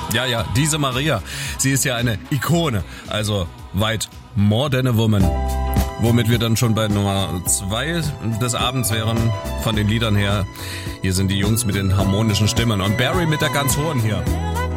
Ja, diese Maria, sie ist ja eine Ikone, also weit more than a woman. Womit wir dann schon bei Nummer 2 des Abends wären, von den Liedern her. Hier sind die Jungs mit den harmonischen Stimmen und Barry mit der ganz hohen hier.